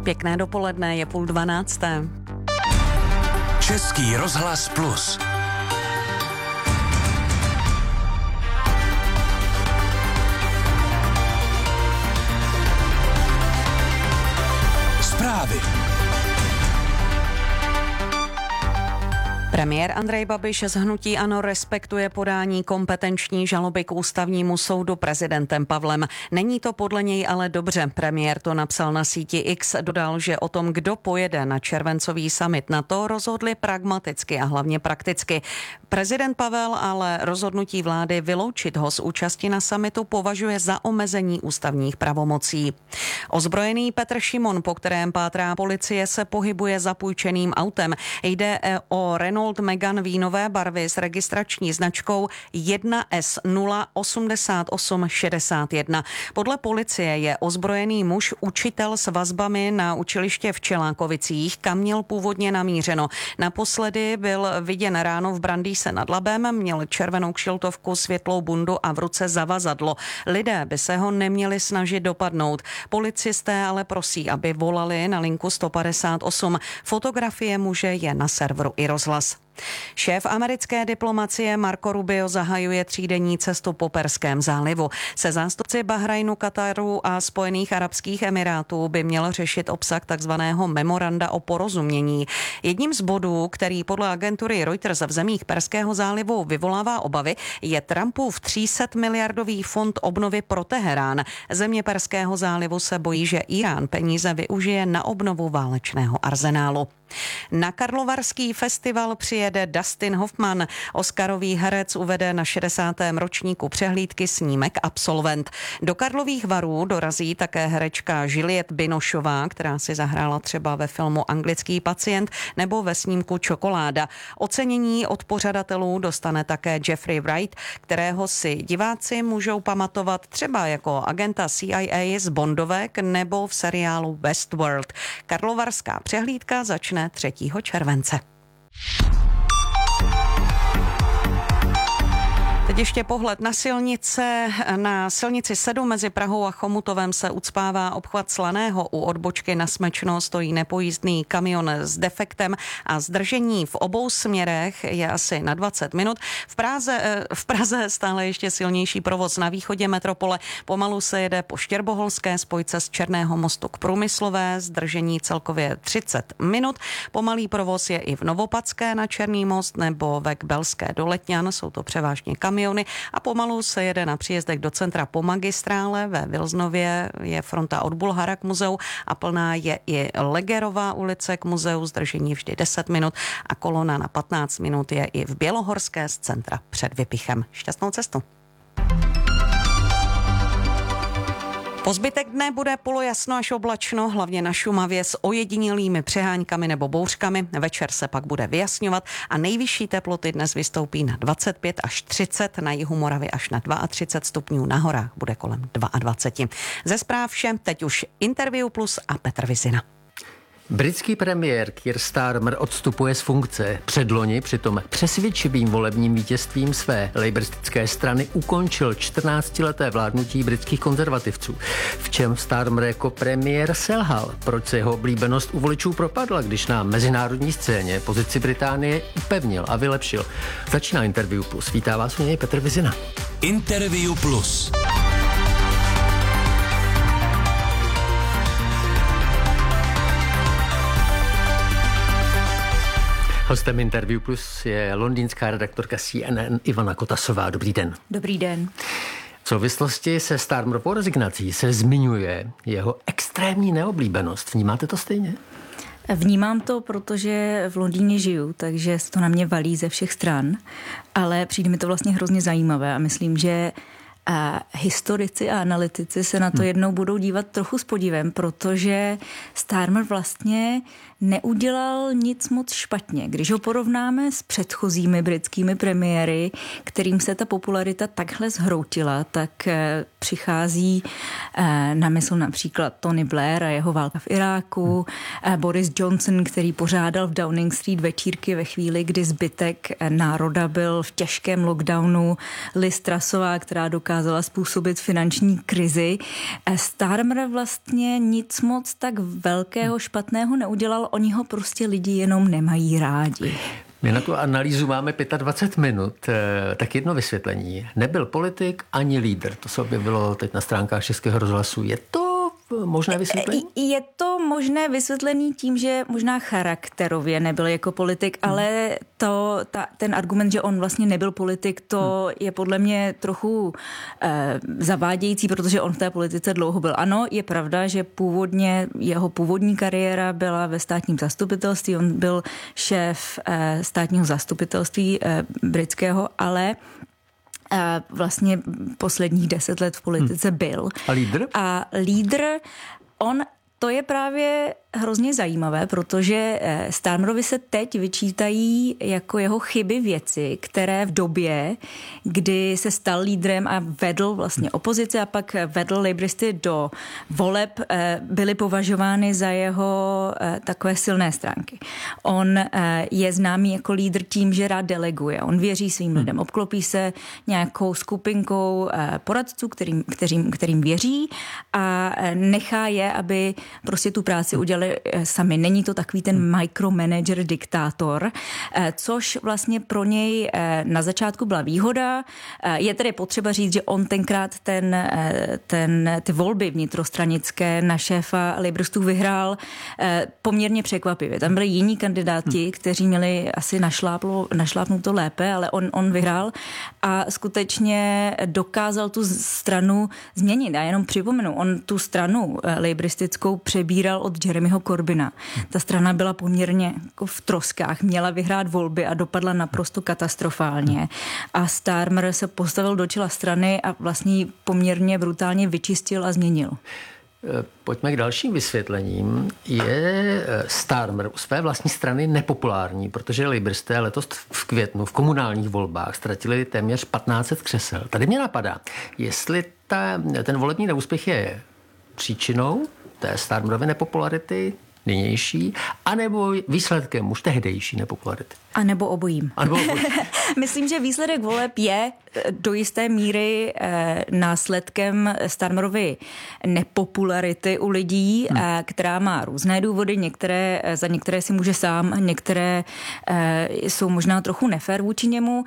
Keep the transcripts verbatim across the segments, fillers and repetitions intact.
Pěkné dopoledne, je půl dvanácté. Český rozhlas Plus. Zprávy. Premiér Andrej Babiš z hnutí ANO respektuje podání kompetenční žaloby k ústavnímu soudu prezidentem Pavlem. Není to podle něj ale dobře. Premiér to napsal na síti X, dodal, že o tom, kdo pojede na červencový summit NATO, rozhodli pragmaticky a hlavně prakticky. Prezident Pavel ale rozhodnutí vlády vyloučit ho z účasti na summitu považuje za omezení ústavních pravomocí. Ozbrojený Petr Šimon, po kterém pátrá policie, se pohybuje zapůjčeným autem. Jde o Renault Megane vínové barvy s registrační značkou jedna S nula osm osm šest jedna. Podle policie je ozbrojený muž učitel s vazbami na učiliště v Čelákovicích, kam měl původně namířeno. Naposledy byl viděn ráno v Brandýse nad Labem, měl červenou kšiltovku, světlou bundu a v ruce zavazadlo. Lidé by se ho neměli snažit dopadnout. Policisté ale prosí, aby volali na linku sto padesát osm. Fotografie muže je na serveru i rozhlas. Šéf americké diplomacie Marco Rubio zahajuje třídenní cestu po Perském zálivu. Se zástupci Bahrajnu, Kataru a Spojených arabských emirátů by měl řešit obsah takzvaného memoranda o porozumění. Jedním z bodů, který podle agentury Reuters v zemích Perského zálivu vyvolává obavy, je Trumpův tři sta miliardový fond obnovy pro Teherán. Země Perského zálivu se bojí, že Irán peníze využije na obnovu válečného arzenálu. Na Karlovarský festival přijede Dustin Hoffman. Oscarový herec uvede na šedesátém ročníku přehlídky snímek Absolvent. Do Karlových Varů dorazí také herečka Juliette Binošová, která si zahrála třeba ve filmu Anglický pacient nebo ve snímku Čokoláda. Ocenění od pořadatelů dostane také Jeffrey Wright, kterého si diváci můžou pamatovat třeba jako agenta C I A z Bondovek nebo v seriálu Westworld. Karlovarská přehlídka začne třetího července. Teď ještě pohled na silnice. Na silnici sedm mezi Prahou a Chomutovem se ucpává obchvat Slaného. U odbočky na Smečno stojí nepojízdný kamion s defektem a zdržení v obou směrech je asi na dvacet minut. V Praze, v Praze stále ještě silnější provoz na východě metropole. Pomalu se jede po Štěrboholské spojce z Černého mostu k Průmyslové. Zdržení celkově třicet minut. Pomalý provoz je i v Novopadské na Černý most nebo ve Kbelské do Letňan. Jsou to převážně kamiony. A pomalu se jede na příjezdech do centra po magistrále. Ve Vilznově je fronta od Bulhara k muzeu a plná je i Legerová ulice k muzeu, zdržení vždy deset minut a kolona na patnáct minut je i v Bělohorské z centra před Vypichem. Šťastnou cestu. Po zbytek dne bude polojasno až oblačno, hlavně na Šumavě s ojedinělými přeháňkami nebo bouřkami. Večer se pak bude vyjasňovat a nejvyšší teploty dnes vystoupí na dvacet pět až třicet, na jihu Moravy až na třicet dva stupňů, na horách bude kolem dvacet dva. Ze zpráv vše, teď už Interview Plus a Petr Vizina. Britský premiér Keir Starmer odstupuje z funkce. Předloni přitom přesvědčivým volebním vítězstvím své laboristické strany ukončil čtrnáctileté vládnutí britských konzervativců. V čem Starmer jako premiér selhal? Proč se jeho oblíbenost u voličů propadla, když na mezinárodní scéně pozici Británie upevnil a vylepšil? Začíná Interview Plus. Vítá vás u něj Petr Vizina. Interview Plus. Hostem Interview Plus je londýnská redaktorka C N N Ivana Kotasová. Dobrý den. Dobrý den. V souvislosti se Starmerovou rezignací se zmiňuje jeho extrémní neoblíbenost. Vnímáte to stejně? Vnímám to, protože v Londýně žiju, takže se to na mě valí ze všech stran, ale přijde mi to vlastně hrozně zajímavé a myslím, že a historici a analytici se na to jednou budou dívat trochu s podívem, protože Starmer vlastně neudělal nic moc špatně. Když ho porovnáme s předchozími britskými premiéry, kterým se ta popularita takhle zhroutila, tak přichází na mysl například Tony Blair a jeho válka v Iráku, Boris Johnson, který pořádal v Downing Street večírky ve chvíli, kdy zbytek národa byl v těžkém lockdownu, Liz Trussová, která dokázala dokázala způsobit finanční krizi. Starmer vlastně nic moc tak velkého špatného neudělal, oni ho prostě lidi jenom nemají rádi. My na tu analýzu máme dvacet pět minut, tak jedno vysvětlení. Nebyl politik ani lídr, to se objevilo teď na stránkách Českého rozhlasu. Je to možné vysvětlení? Je to možné vysvětlení tím, že možná charakterově nebyl jako politik, hmm. ale to, ta, ten argument, že on vlastně nebyl politik, to hmm. je podle mě trochu eh, zavádějící, protože on v té politice dlouho byl. Ano, je pravda, že původně jeho původní kariéra byla ve státním zastupitelství, on byl šéf eh, státního zastupitelství eh, britského, ale a vlastně posledních deset let v politice byl. A lídr? A lídr, on, to je právě hrozně zajímavé, protože Starmerovi se teď vyčítají jako jeho chyby věci, které v době, kdy se stal lídrem a vedl vlastně opozici a pak vedl laboristy do voleb, byly považovány za jeho takové silné stránky. On je známý jako lídr tím, že rád deleguje. On věří svým lidem, obklopí se nějakou skupinkou poradců, kterým, kterým, kterým věří a nechá je, aby prostě tu práci udělali sami. Není to takový ten micromanager, diktátor, což vlastně pro něj na začátku byla výhoda. Je tedy potřeba říct, že on tenkrát ten, ten, ty volby vnitrostranické na šéfa laboristů vyhrál poměrně překvapivě. Tam byli jiní kandidáti, kteří měli asi našlápnout to lépe, ale on, on vyhrál a skutečně dokázal tu stranu změnit. Já jenom připomenu, on tu stranu laboristickou přebíral od Jeremyho Corbyna. Ta strana byla poměrně jako v troskách, měla vyhrát volby a dopadla naprosto katastrofálně. A Starmer se postavil do čela strany a vlastně ji poměrně brutálně vyčistil a změnil. Pojďme k dalším vysvětlením. Je Starmer u své vlastní strany nepopulární, protože laboristé letos v květnu v komunálních volbách ztratili téměř patnáct set křesel. Tady mě napadá, jestli ta, ten volební neúspěch je příčinou té Starmerovy nepopularity nynější, anebo výsledkem už tehdejší nepopularity. A nebo obojím. A nebo obojím. Myslím, že výsledek voleb je do jisté míry eh, následkem Starmerovy nepopularity u lidí, hmm. eh, která má různé důvody. Některé, eh, za některé si může sám, některé eh, jsou možná trochu nefér vůči němu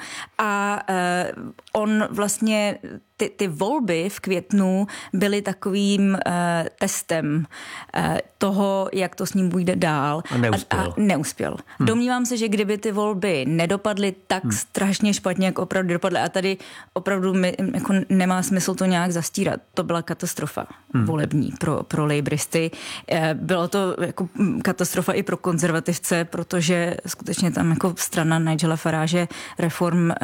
a eh, on vlastně Ty, ty volby v květnu byly takovým uh, testem uh, toho, jak to s ním půjde dál. A neuspěl. A, a neuspěl. Hmm. Domnívám se, že kdyby ty volby nedopadly tak hmm. strašně špatně, jak opravdu dopadly, a tady opravdu mi, jako nemá smysl to nějak zastírat. To byla katastrofa hmm. volební pro, pro laboristy. Bylo to jako katastrofa i pro konzervativce, protože skutečně tam jako strana Nigela Farage Reform uh,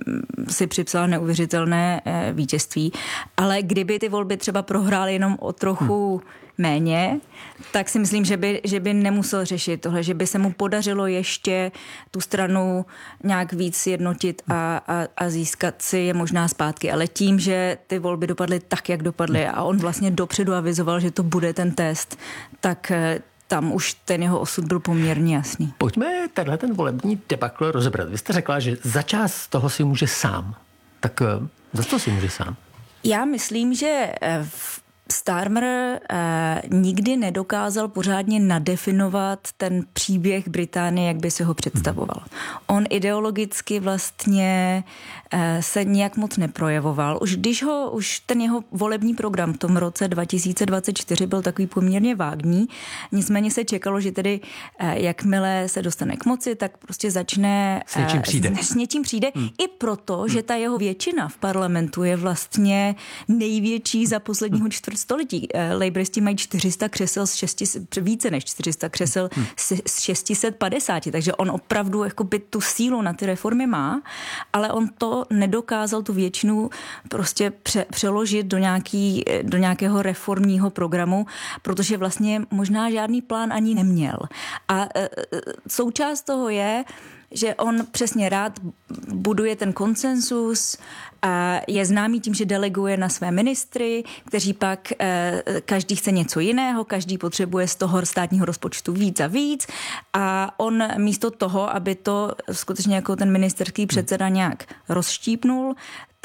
si připsala neuvěřitelné uh, vítězství. Ale kdyby ty volby třeba prohrály jenom o trochu hmm. méně, tak si myslím, že by, že by nemusel řešit tohle, že by se mu podařilo ještě tu stranu nějak víc jednotit a, a, a získat si je možná zpátky. Ale tím, že ty volby dopadly tak, jak dopadly a on vlastně dopředu avizoval, že to bude ten test, tak tam už ten jeho osud byl poměrně jasný. Pojďme tenhle ten volební debakl rozebrat. Vy jste řekla, že za část toho si může sám. Tak za co si může sám? Já myslím, že v Starmer eh, nikdy nedokázal pořádně nadefinovat ten příběh Británie, jak by si ho představoval. On ideologicky vlastně eh, se nějak moc neprojevoval. Už když ho, už ten jeho volební program v tom roce dva tisíce dvacet čtyři byl takový poměrně vágní, nicméně se čekalo, že tedy eh, jakmile se dostane k moci, tak prostě začne... S něčím přijde. S, s něčím přijde. Hmm. I proto, hmm. že ta jeho většina v parlamentu je vlastně největší za posledního čtvrt století. Laboristi mají čtyři sta křesel z šesti, více než čtyři sta křesel hmm. z šest set padesát, takže on opravdu jakoby tu sílu na ty reformy má, ale on to nedokázal tu většinu prostě pře- přeložit do, nějaký, do nějakého reformního programu, protože vlastně možná žádný plán ani neměl. A e, součást toho je, že on přesně rád buduje ten konsensus a je známý tím, že deleguje na své ministry, kteří pak eh, každý chce něco jiného, každý potřebuje z toho státního rozpočtu víc a víc a on místo toho, aby to skutečně jako ten ministerský předseda nějak rozštípnul,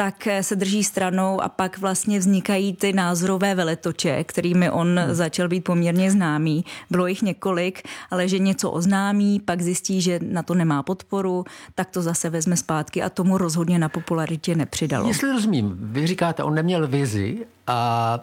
tak se drží stranou a pak vlastně vznikají ty názorové veletoče, kterými on hmm. začal být poměrně známý. Bylo jich několik, ale že něco oznámí, pak zjistí, že na to nemá podporu, tak to zase vezme zpátky a tomu rozhodně na popularitě nepřidalo. Jestli rozumím, vy říkáte, on neměl vizi a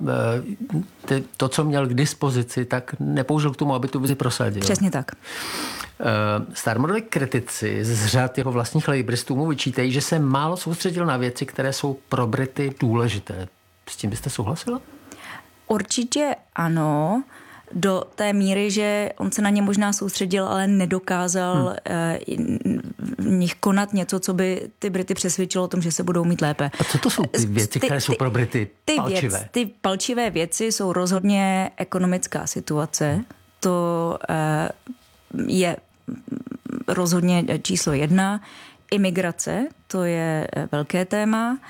to, co měl k dispozici, tak nepoužil k tomu, aby tu vizi prosadil. Přesně tak. Starmerovi kritici z řad jeho vlastních lejbristů mu vyčítají, že se málo soustředil na věci, které jsou pro Brity důležité. S tím byste souhlasila? Určitě ano. Do té míry, že on se na ně možná soustředil, ale nedokázal hmm. v nich konat něco, co by ty Brity přesvědčilo o tom, že se budou mít lépe. A co to jsou ty věci, ty, které jsou pro Brity ty palčivé? Věc, ty palčivé věci jsou rozhodně ekonomická situace. To je rozhodně číslo jedna. Imigrace, to je velké téma.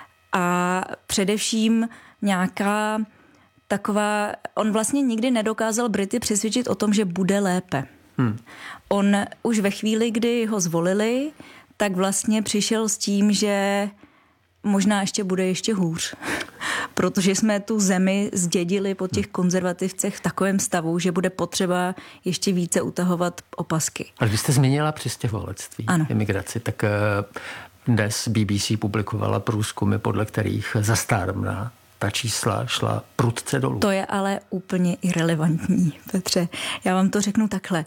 A především nějaká taková, on vlastně nikdy nedokázal Brity přesvědčit o tom, že bude lépe. Hmm. On už ve chvíli, kdy ho zvolili, tak vlastně přišel s tím, že možná ještě bude ještě hůř. Protože jsme tu zemi zdědili po těch konzervativcech v takovém stavu, že bude potřeba ještě více utahovat opasky. Ale vy jste změnila přistěhovalectví, imigraci, tak dnes B B C publikovala průzkumy, podle kterých za Starmera ta čísla šla prudce dolů. To je ale úplně irelevantní, Petře. Já vám to řeknu takhle.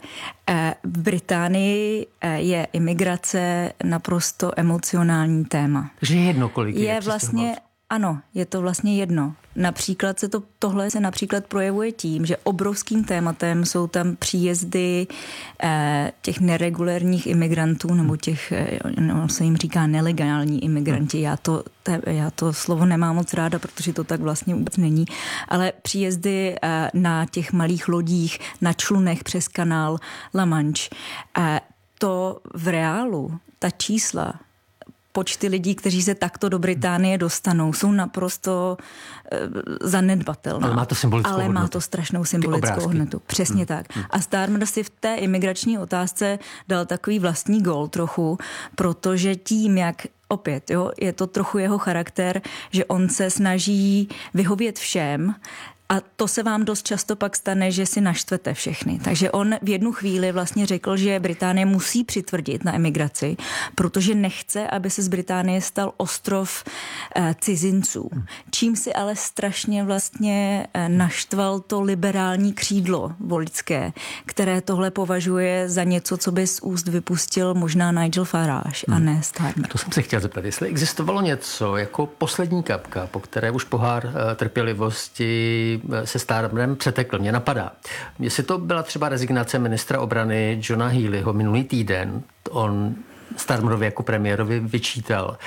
V Británii je imigrace naprosto emocionální téma. Takže je jedno, kolik je, je vlastně, ano, je to vlastně jedno. Například se to, tohle se například projevuje tím, že obrovským tématem jsou tam příjezdy eh, těch neregulérních imigrantů, nebo těch, no, se jim říká nelegální imigranti. Já to, te, já to slovo nemám moc ráda, protože to tak vlastně vůbec není. Ale příjezdy eh, na těch malých lodích, na člunech přes kanál La Manche. Eh, to v reálu, ta čísla, počty lidí, kteří se takto do Británie dostanou, jsou naprosto e, zanedbatelná. Ale má to symbolickou Ale hodnotu. má to strašnou symbolickou hodnotu. Přesně hmm. tak. A Starmer si v té imigrační otázce dal takový vlastní gól trochu, protože tím, jak opět, jo, je to trochu jeho charakter, že on se snaží vyhovět všem. A to se vám dost často pak stane, že si naštvete všechny. Takže on v jednu chvíli vlastně řekl, že Británie musí přitvrdit na emigraci, protože nechce, aby se z Británie stal ostrov eh, cizinců. Čím si ale strašně vlastně eh, naštval to liberální křídlo voličské, které tohle považuje za něco, co by z úst vypustil možná Nigel Farage hmm. a ne Starmer. To jsem se chtěl zeptat, jestli existovalo něco jako poslední kapka, po které už pohár eh, trpělivosti se Starmerem přetekl. Mě napadá. Jestli to byla třeba rezignace ministra obrany Johna Healeyho minulý týden, on Starmerovi jako premiérovi vyčítal,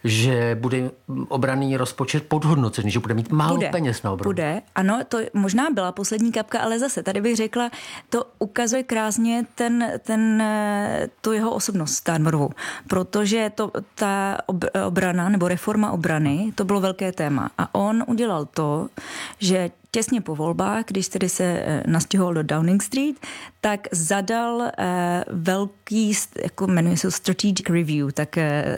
že bude obranný rozpočet podhodnocený, že bude mít málo bude, peněz na obranu. Bude, ano, to možná byla poslední kapka, ale zase tady bych řekla, to ukazuje krásně ten, ten, tu jeho osobnost Starmerovu, protože to, ta obrana nebo reforma obrany, to bylo velké téma a on udělal to, že těsně po volbách, když tedy se nastěhoval do Downing Street, tak zadal eh, velký, jako jmenuje se Strategic Review, tak eh,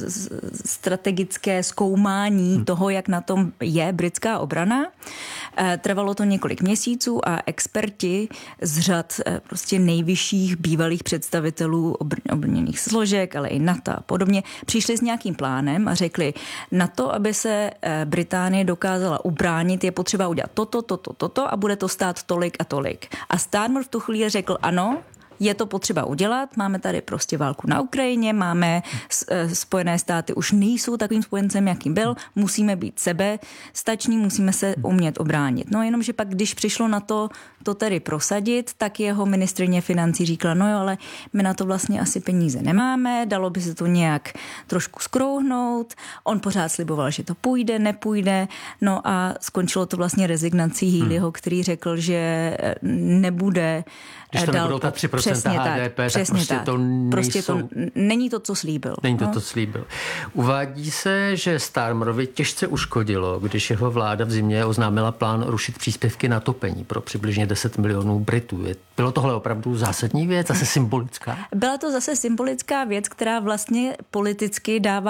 strategické zkoumání hmm. toho, jak na tom je britská obrana. Eh, trvalo to několik měsíců a experti z řad eh, prostě nejvyšších bývalých představitelů obr- obrněných složek, ale i NATO a podobně, přišli s nějakým plánem a řekli, na to, aby se eh, Británie dokázala ubránit, je potřeba udělat toto, toto, toto a bude to stát tolik a tolik. A Starmer v tu chvíli řekl ano, je to potřeba udělat, máme tady prostě válku na Ukrajině, máme Spojené státy, už nejsou takovým spojencem, jakým byl, musíme být sebe stační, musíme se umět obránit. No jenomže pak, když přišlo na to, to tedy prosadit, tak jeho ministryně financí říkala, no jo, ale my na to vlastně asi peníze nemáme, dalo by se to nějak trošku skrouhnout, on pořád sliboval, že to půjde, nepůjde, no a skončilo to vlastně rezignací Healeyho, hmm. který řekl, že nebude Když to nebudou ta tři procenta H D P, tak, tak prostě tak. to nejsou... Prostě to není to, co slíbil. Není to, no. co slíbil. Uvádí se, že Starmerovi těžce uškodilo, když jeho vláda v zimě oznámila plán rušit příspěvky na topení pro přibližně deset milionů Britů. Bylo tohle opravdu zásadní věc, zase symbolická? Byla to zase symbolická věc, která vlastně politicky dává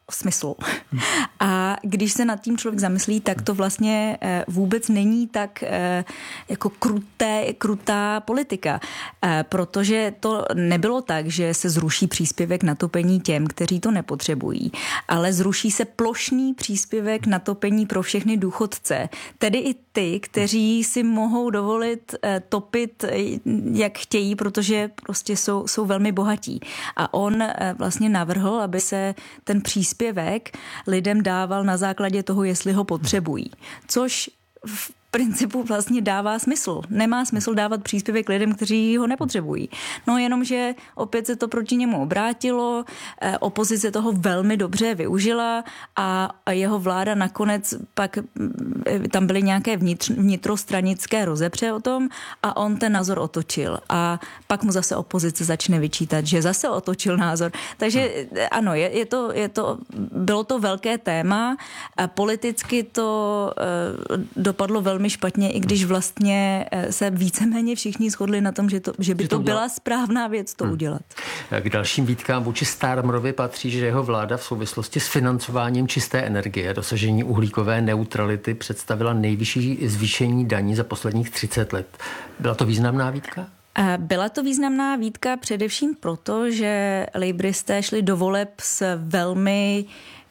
smysl. A když se nad tím člověk zamyslí, tak to vlastně vůbec není tak jako kruté, krutá politika. Protože to nebylo tak, že se zruší příspěvek na topení těm, kteří to nepotřebují, ale zruší se plošný příspěvek na topení pro všechny důchodce. Tedy i ty, kteří si mohou dovolit topit, jak chtějí, protože prostě jsou, jsou velmi bohatí. A on vlastně navrhl, aby se ten příspěvek lidem dával na základě toho, jestli ho potřebují. Což v principu vlastně dává smysl. Nemá smysl dávat příspěvek lidem, kteří ho nepotřebují. No jenomže opět se to proti němu obrátilo, opozice toho velmi dobře využila a jeho vláda nakonec pak, tam byly nějaké vnitř, vnitrostranické rozepře o tom a on ten názor otočil. A pak mu zase opozice začne vyčítat, že zase otočil názor. Takže ano, je, je to, je to, bylo to velké téma. A politicky to dopadlo velmi špatně, i když vlastně se víceméně všichni shodli na tom, že, to, že by že to, to byla správná věc to hmm. udělat. K dalším výtkám vůči Starmerovi patří, že jeho vláda v souvislosti s financováním čisté energie, dosažení uhlíkové neutrality představila nejvyšší zvýšení daní za posledních třicet let. Byla to významná výtka? Byla to významná výtka především proto, že lejbristé šli do voleb s velmi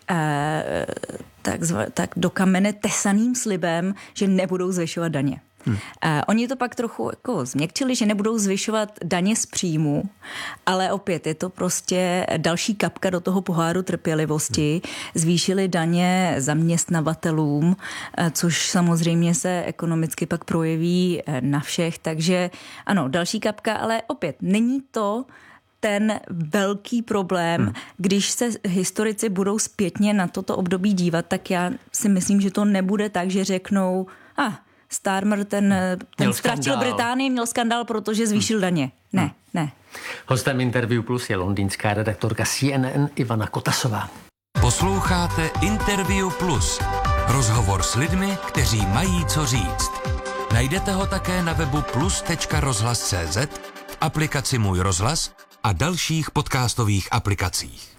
tak, tak do kamene tesaným slibem, že nebudou zvyšovat daně. Hmm. Uh, oni to pak trochu jako změkčili, že nebudou zvyšovat daně z příjmu, ale opět je to prostě další kapka do toho poháru trpělivosti. Zvýšili daně zaměstnavatelům, uh, což samozřejmě se ekonomicky pak projeví uh, na všech, takže ano, další kapka, ale opět není to ten velký problém, hmm. když se historici budou zpětně na toto období dívat, tak já si myslím, že to nebude tak, že řeknou, a ah, Starmer ten, ten ztratil Británii, měl skandál, protože zvýšil hmm. daně. Ne, hmm. ne. Hostem Interview Plus je londýnská redaktorka C N N Ivana Kotasová. Posloucháte Interview Plus. Rozhovor s lidmi, kteří mají co říct. Najdete ho také na webu plus tečka rozhlas tečka cé zet, v aplikaci Můj rozhlas a dalších podcastových aplikacích.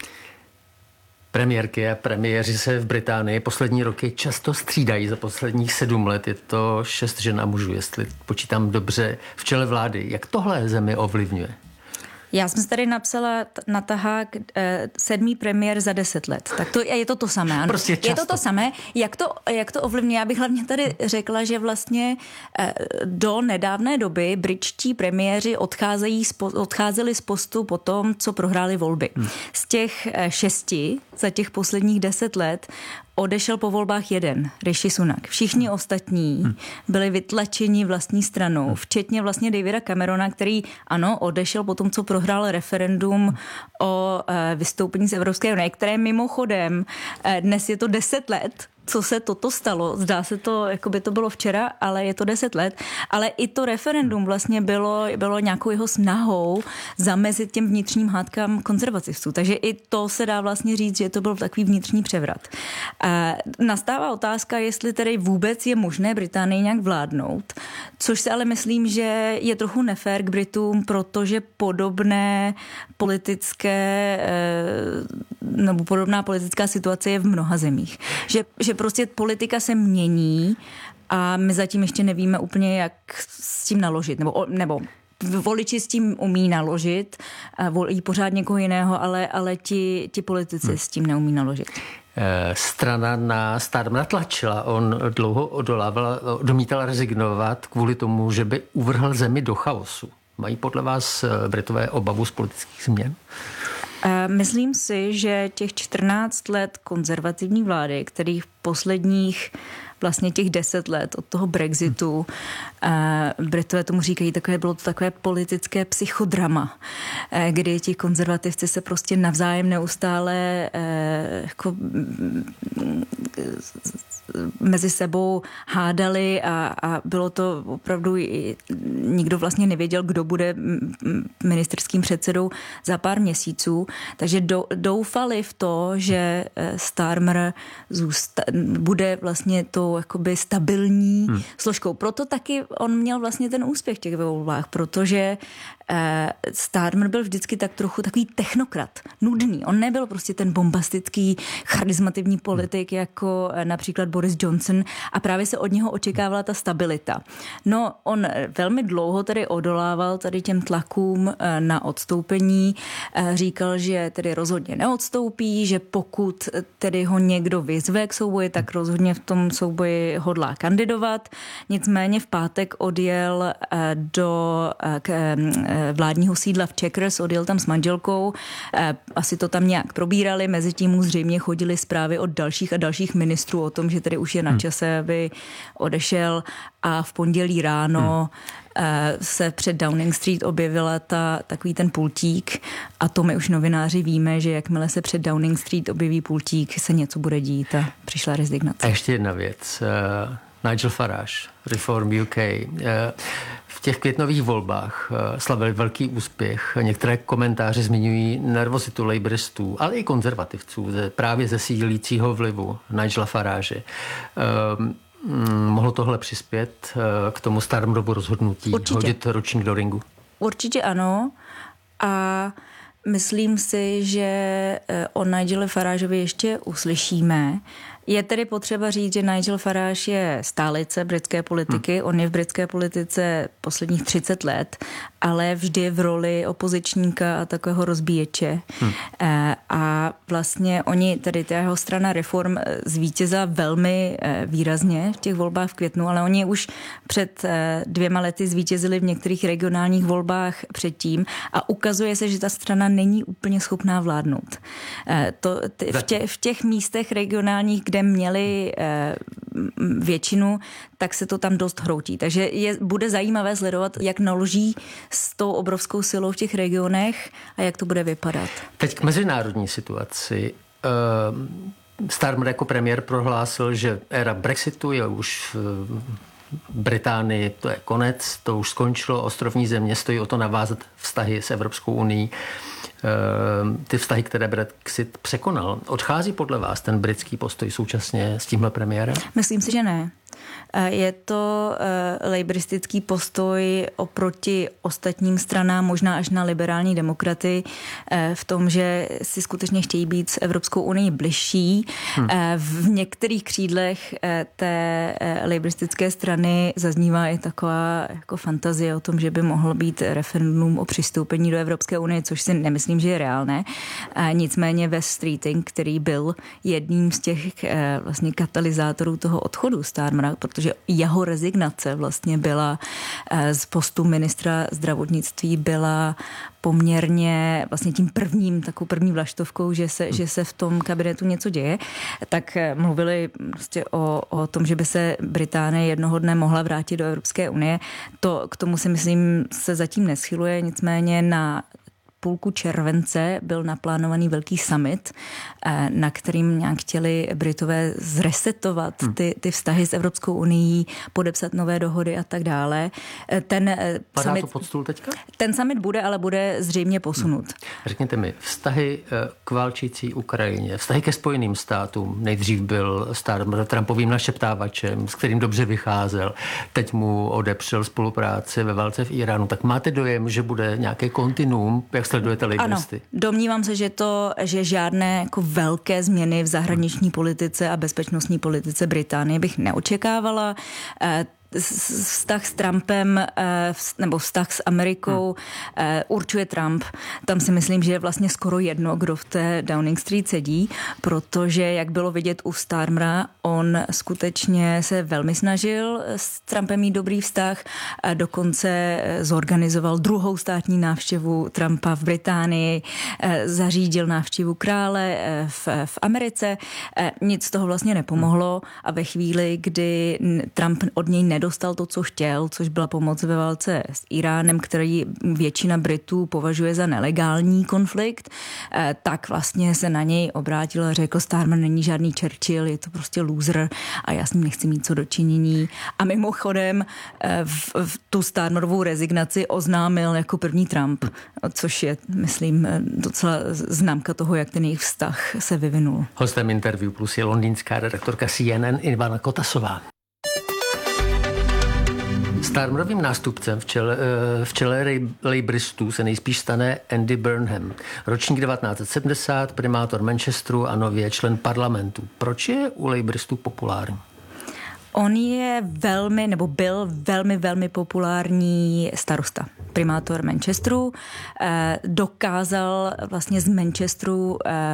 Premiérky a premiéři se v Británii poslední roky často střídají. Za posledních sedm let je to šest žen a mužů, jestli počítám dobře, v čele vlády. Jak tohle zemi ovlivňuje? Já jsem si tady napsala na tahák eh, sedmý premiér za deset let. Tak to je to to samé. Ano. Prostě je to to samé. Jak to, jak to ovlivňuje? Já bych hlavně tady řekla, že vlastně eh, do nedávné doby britští premiéři odcházejí, odcházeli z postu po tom, co prohráli volby. Hmm. Z těch eh, šesti za těch posledních deset let odešel po volbách jeden, Rishi Sunak. Všichni hmm. ostatní hmm. byli vytlačeni vlastní stranou, hmm. včetně vlastně Davida Camerona, který ano, odešel po tom, co prohrál referendum o e, vystoupení z Evropské unie, které mimochodem e, dnes je to deset let, co se toto stalo. Zdá se to, jako by to bylo včera, ale je to deset let. Ale i to referendum vlastně bylo, bylo nějakou jeho snahou zamezit těm vnitřním hádkám konzervativců. Takže i to se dá vlastně říct, že to byl takový vnitřní převrat. A nastává otázka, jestli tedy vůbec je možné Británii nějak vládnout, což se ale myslím, že je trochu nefér k Britům, protože podobné politické nebo podobná politická situace je v mnoha zemích. Že, že prostě politika se mění a my zatím ještě nevíme úplně, jak s tím naložit. Nebo, nebo voliči s tím umí naložit, volí pořád někoho jiného, ale, ale ti, ti politici hmm. s tím neumí naložit. Strana na Starmera tlačila. On dlouho odolával, odmítal rezignovat kvůli tomu, že by uvrhl zemi do chaosu. Mají podle vás Britové obavu z politických změn? Myslím si, že těch čtrnáct let konzervativní vlády, kterých posledních vlastně těch deset let od toho Brexitu, hmm. Britové tomu říkají, takové, bylo to takové politické psychodrama, kdy ti konzervativci se prostě navzájem neustále jako mezi sebou hádali a, a bylo to opravdu, nikdo vlastně nevěděl, kdo bude ministerským předsedou za pár měsíců, takže do, doufali v to, že Starmer zůsta, bude vlastně to takovou jakoby stabilní hmm. složkou. Proto taky on měl vlastně ten úspěch v těch volbách, protože eh, Starmer byl vždycky tak trochu takový technokrat, nudný. On nebyl prostě ten bombastický, charismativní politik jako eh, například Boris Johnson a právě se od něho očekávala ta stabilita. No, on velmi dlouho tedy odolával tady těm tlakům eh, na odstoupení. Eh, říkal, že tedy rozhodně neodstoupí, že pokud tedy ho někdo vyzve k souboji, tak rozhodně v tom souboji hodlá kandidovat. Nicméně v pátek odjel do k, vládního sídla v Chequers, odjel tam s manželkou. Asi to tam nějak probírali, mezi tím mu zřejmě chodily zprávy od dalších a dalších ministrů o tom, že tedy už je na čase, aby odešel a v pondělí ráno hmm. se před Downing Street objevila ta, takový ten pultík a to my už novináři víme, že jakmile se před Downing Street objeví pultík, se něco bude dít a přišla rezignace. A ještě jedna věc. Uh, Nigel Farage, Reform U K. Uh, v těch květnových volbách uh, slavili velký úspěch. Některé komentáře zmiňují nervozitu labouristů, ale i konzervativců ze, právě ze sídlícího vlivu Nigela Farage. Uh, Mohlo tohle přispět k tomu Starmerovu rozhodnutí Určitě. hodit ručník do ringu? Určitě ano. A myslím si, že o Nigelu Farageovi ještě uslyšíme. Je tedy potřeba říct, že Nigel Farage je stálice britské politiky. Hmm. On je v britské politice posledních třicet let, ale vždy v roli opozičníka a takového rozbíječe. Hmm. A vlastně oni, tedy ta jeho strana Reform, zvítězila velmi výrazně v těch volbách v květnu, ale oni už před dvěma lety zvítězili v některých regionálních volbách předtím a ukazuje se, že ta strana není úplně schopná vládnout. To, t- v, tě, v těch místech regionálních, kde měli eh, většinu, tak se to tam dost hroutí. Takže je, bude zajímavé sledovat, jak naloží s tou obrovskou silou v těch regionech a jak to bude vypadat. Teď k mezinárodní situaci. Uh, Starmer jako premiér prohlásil, že éra Brexitu je už v Británii, to je konec, to už skončilo, ostrovní země stojí o to navázat vztahy s Evropskou unií. Ty vztahy, které Brexit překonal. Odchází podle vás ten britský postoj současně s tímhle premiérem? Myslím si, že ne. Je to uh, laboristický postoj oproti ostatním stranám, možná až na liberální demokraty, uh, v tom, že si skutečně chtějí být s Evropskou unii bližší. Hmm. Uh, v některých křídlech uh, té uh, laboristické strany zaznívá i taková jako fantazie o tom, že by mohlo být referendum o přistoupení do Evropské unie, což si nemyslím, že je reálné. Uh, nicméně Wes Streeting, který byl jedním z těch uh, vlastně katalyzátorů toho odchodu Starmera, protože jeho rezignace vlastně byla z postu ministra zdravotnictví byla poměrně vlastně tím prvním, takovou první vlaštovkou, že se, že se v tom kabinetu něco děje, tak mluvili prostě o, o tom, že by se Británie jednoho dne mohla vrátit do Evropské unie. To k tomu si myslím se zatím neschyluje, nicméně na půlku července byl naplánovaný velký summit, na kterým nějak chtěli Britové zresetovat ty, ty vztahy s Evropskou unií, podepsat nové dohody a tak dále. Ten Padá summit, to pod stůl teďka? Ten summit bude, ale bude zřejmě posunut. Hmm. Řekněte mi, vztahy k válčící Ukrajině, vztahy ke Spojeným státům, nejdřív byl Starmer Trumpovým našeptávačem, s kterým dobře vycházel, teď mu odepřel spolupráci ve válce v Iránu, tak máte dojem, že bude nějaké kontinuum, jak sledujete laboristy? Ano, domnívám se, že to, že žádné jako velké změny v zahraniční politice a bezpečnostní politice Británie bych neočekávala. Vztah s Trumpem nebo vztah s Amerikou hmm. určuje Trump. Tam si myslím, že je vlastně skoro jedno, kdo v té Downing Street sedí, protože, jak bylo vidět u Starmera, on skutečně se velmi snažil s Trumpem mít dobrý vztah, dokonce zorganizoval druhou státní návštěvu Trumpa v Británii, zařídil návštěvu krále v, v Americe. Nic z toho vlastně nepomohlo a ve chvíli, kdy Trump od něj nedostal nedostal to, co chtěl, což byla pomoc ve válce s Iránem, který většina Britů považuje za nelegální konflikt, tak vlastně se na něj obrátil a řekl, Starmer není žádný Churchill, je to prostě loser a já s ním nechci mít co dočinění. A mimochodem v, v tu Starmerovou rezignaci oznámil jako první Trump, což je, myslím, docela známka toho, jak ten jejich vztah se vyvinul. Hostem Interview Plus je londýnská redaktorka C N N Ivana Kotasová. Starmerovým nástupcem v čele, v čele Labouristů se nejspíš stane Andy Burnham. Ročník devatenáct set sedmdesát, primátor Manchesteru a nově člen parlamentu. Proč je u Labouristů populární? On je velmi, nebo byl velmi, velmi populární starosta, primátor Manchesteru. Dokázal vlastně z Manchesteru,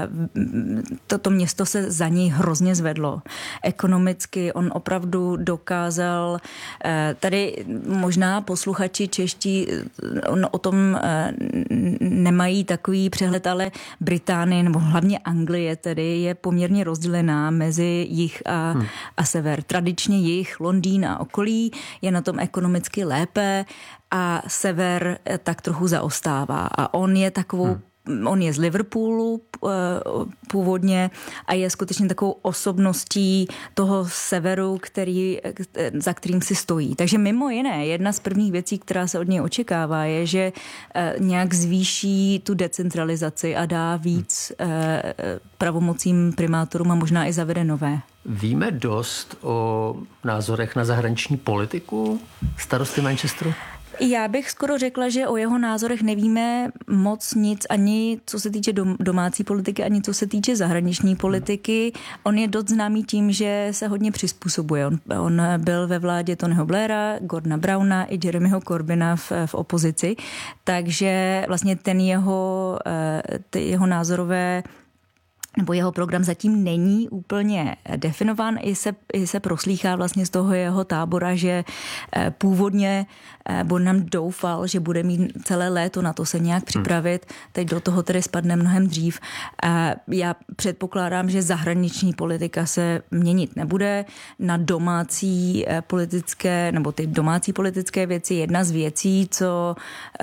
toto město se za něj hrozně zvedlo. Ekonomicky on opravdu dokázal, tady možná posluchači čeští on o tom nemají takový přehled, ale Británie, nebo hlavně Anglie tedy je poměrně rozdělená mezi jih a, hmm. a sever. Tradičně jih, Londýn a okolí je na tom ekonomicky lépe a sever tak trochu zaostává. A on je takovou hmm. On je z Liverpoolu původně a je skutečně takovou osobností toho severu, který, za kterým si stojí. Takže mimo jiné, jedna z prvních věcí, která se od něj očekává, je, že nějak zvýší tu decentralizaci a dá víc pravomocím primátorům a možná i zavede nové. Víme dost o názorech na zahraniční politiku starosty Manchesteru? Já bych skoro řekla, že o jeho názorech nevíme moc nic, ani co se týče domácí politiky, ani co se týče zahraniční politiky. On je dost známý tím, že se hodně přizpůsobuje. On, on byl ve vládě Tonyho Blaira, Gordona Browna i Jeremyho Corbyna v, v opozici, takže vlastně ten jeho, ty jeho názorové nebo jeho program zatím není úplně definován. I se, i se proslýchá vlastně z toho jeho tábora, že původně Burnham doufal, že bude mít celé léto na to se nějak připravit. Teď do toho tedy spadne mnohem dřív. Já předpokládám, že zahraniční politika se měnit nebude. Na domácí politické, nebo ty domácí politické věci, jedna z věcí, co,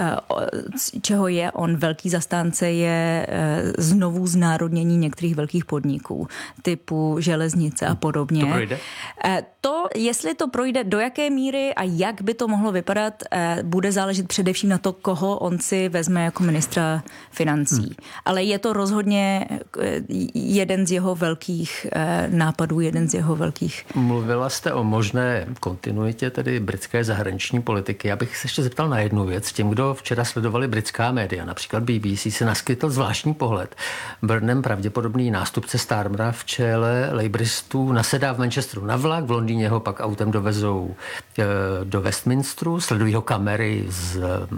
čeho je on velký zastánce, je znovu znárodnění některých velkých podniků, typu železnice a podobně. To projde? To, jestli to projde, do jaké míry a jak by to mohlo vypadat, bude záležet především na to, koho on si vezme jako ministra financí. Hmm. Ale je to rozhodně jeden z jeho velkých nápadů, jeden z jeho velkých... Mluvila jste o možné kontinuitě tedy britské zahraniční politiky. Já bych se ještě zeptal na jednu věc. Těm, kdo včera sledovali britská média, například B B C, se naskytl zvláštní pohled. Burnham, pravděpodobný nástupce Starmera v čele Labouristů, nasedá v Manchesteru na vlak, v Londýně ho pak autem dovezou do Westminsteru, sledují ho kamery z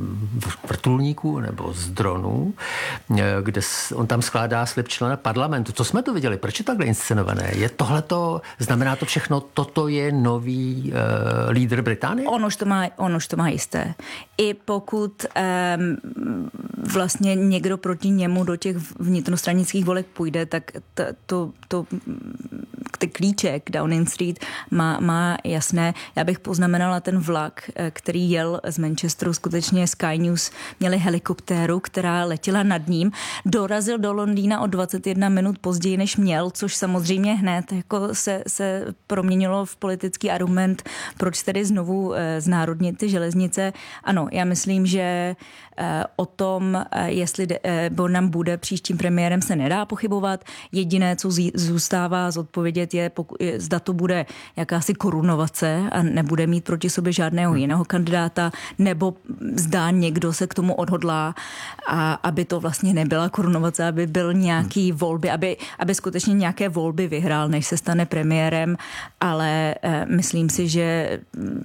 vrtulníků nebo z dronů, kde on tam skládá slib člena parlamentu. Co jsme to viděli? Proč je takhle inscenované? Je tohleto, znamená to všechno, toto je nový uh, lídr Británie? On už to má, on už to má jisté. I pokud um, vlastně někdo proti němu do těch vnitrostranických voleb půjde, tak to, to, to ty klíče k Downing Street má, má jasné. Já bych poznamenala ten vlak, který jel z Manchesteru, skutečně Sky News měli helikoptéru, která letěla nad ním. Dorazil do Londýna o dvacet jedna minut později, než měl, což samozřejmě hned jako se, se proměnilo v politický argument, proč tedy znovu znárodnit ty železnice. Ano, já myslím, že o tom, jestli Burnham bude příštím premiérem, se nedá pochybovat. Jediné, co zůstává zodpovědět, je, je zda to bude jakási korunovace a nebude mít proti sobě žádného jiného kandidáta, nebo zdá někdo se k tomu odhodlá, a aby to vlastně nebyla korunovace, aby byl nějaký volby, aby, aby skutečně nějaké volby vyhrál, než se stane premiérem, ale eh, myslím si, že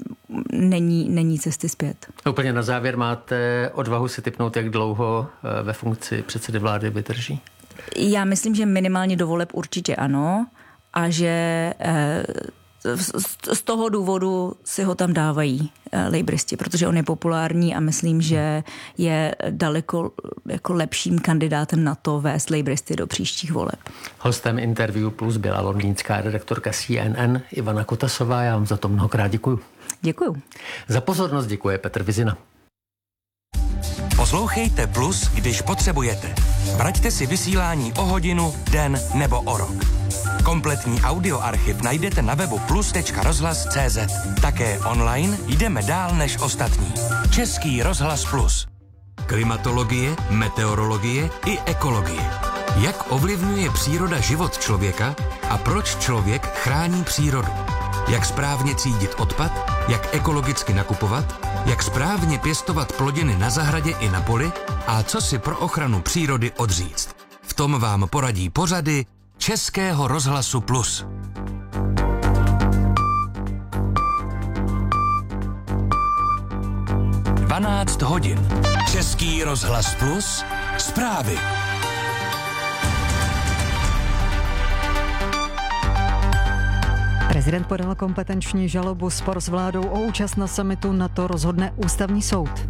není, není cesty zpět. Úplně na závěr, máte odvahu si tipnout, jak dlouho ve funkci předsedy vlády vydrží? Já myslím, že minimálně do voleb určitě ano a že eh, z toho důvodu si ho tam dávají lejbristi, protože on je populární a myslím, že je daleko jako lepším kandidátem na to vést lejbristy do příštích voleb. Hostem Interview Plus byla londýnská redaktorka C N N Ivana Kotasová. Já vám za to mnohokrát děkuju. Děkuju. Za pozornost děkuje Petr Vizina. Poslouchejte Plus, když potřebujete. Vraťte si vysílání o hodinu, den nebo o rok. Kompletní audioarchiv najdete na webu plus tečka rozhlas tečka cé zet. Také online jdeme dál než ostatní. Český rozhlas Plus. Klimatologie, meteorologie i ekologie. Jak ovlivňuje příroda život člověka a proč člověk chrání přírodu? Jak správně třídit odpad, jak ekologicky nakupovat, jak správně pěstovat plodiny na zahradě i na poli a co si pro ochranu přírody odříct. V tom vám poradí pořady Českého rozhlasu Plus. dvanáct hodin. Český rozhlas Plus. Zprávy. Prezident podal kompetenční žalobu, spor s vládou o účast na summitu NATO rozhodne ústavní soud.